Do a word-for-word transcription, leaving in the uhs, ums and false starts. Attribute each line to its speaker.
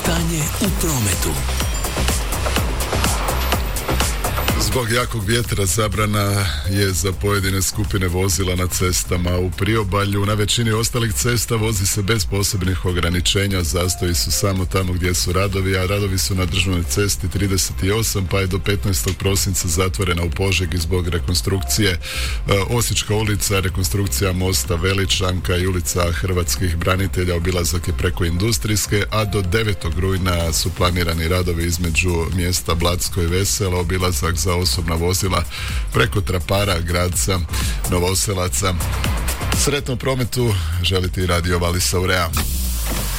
Speaker 1: Stanje u prometu.
Speaker 2: Zbog jakog vjetra zabrana je za pojedine skupine vozila na cestama u priobalju. Na većini ostalih cesta vozi se bez posebnih ograničenja, zastoji su samo tamo gdje su radovi, a radovi su na državnoj cesti trideset osam, pa je do petnaestog prosinca zatvorena u Požegi zbog rekonstrukcije e, Osječka ulica, rekonstrukcija mosta Veličanka i ulica Hrvatskih branitelja, obilazak je preko Industrijske, a do devetog rujna su planirani radovi između mjesta Blatsko i Veselo, obilazak za osobna vozila preko Trapara, Gradca, Novoselaca. Sretno prometu želi ti Radio Vali Saurea.